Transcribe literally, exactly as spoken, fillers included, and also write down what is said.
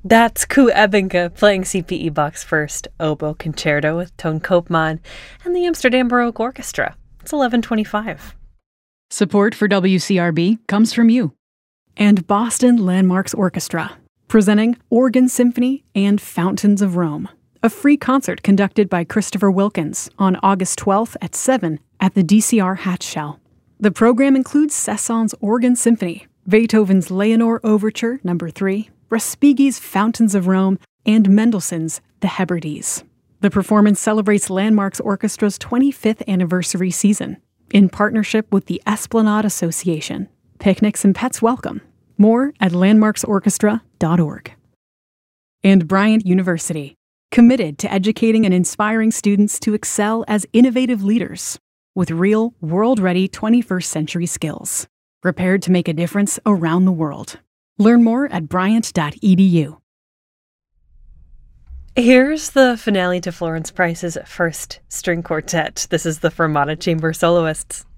That's Ku Ebbinga playing C P E Bach's first oboe concerto with Toon Koopman and the Amsterdam Baroque Orchestra. It's eleven twenty-five. Support for W C R B comes from you. And Boston Landmarks Orchestra, presenting Organ Symphony and Fountains of Rome, a free concert conducted by Christopher Wilkins on August twelfth at seven at the D C R Hatch Shell. The program includes Cesson's Organ Symphony, Beethoven's Leonore Overture Number three, Respighi's Fountains of Rome, and Mendelssohn's The Hebrides. The performance celebrates Landmarks Orchestra's twenty-fifth anniversary season, in partnership with the Esplanade Association. Picnics and pets welcome. More at landmarks orchestra dot org. And Bryant University, committed to educating and inspiring students to excel as innovative leaders with real, world-ready twenty-first century skills, prepared to make a difference around the world. Learn more at bryant dot e d u. Here's the finale to Florence Price's first string quartet. This is the Fermata Chamber Soloists.